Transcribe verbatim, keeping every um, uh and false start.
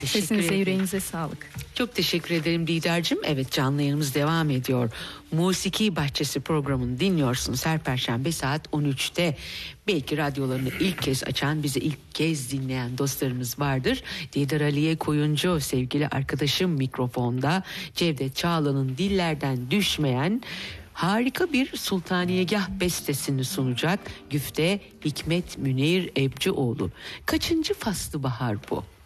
Sesinize, yüreğinize sağlık. Çok teşekkür ederim Didemciğim. Evet, canlı yayınımız devam ediyor. Musiki Bahçesi programını dinliyorsunuz her Perşembe saat on üçte. Belki radyolarını ilk kez açan, bizi ilk kez dinleyen dostlarımız vardır. Didar Aliye Koyuncu sevgili arkadaşım mikrofonda. Cevdet Çağla'nın dillerden düşmeyen harika bir Sultaniyegah bestesini sunacak güfte Hikmet Münir Ebcioğlu. Kaçıncı faslı bahar bu?